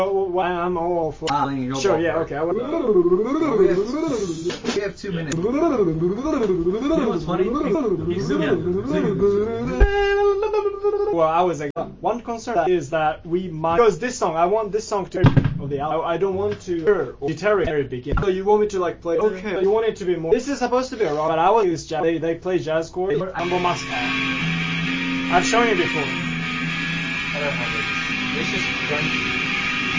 I'm all for. Sure, yeah, okay. We have 2 minutes. You know what's funny? Well, I was like, one concern is that we might, because this song, I want this song to of the album. I don't want to deteriorate very big. So you want me to like play? Okay. So you want it to be more. This is supposed to be a rock, but I will use jazz. They play jazz chords. Mambo must have. I've shown you before. I don't remember this. It's just grungy.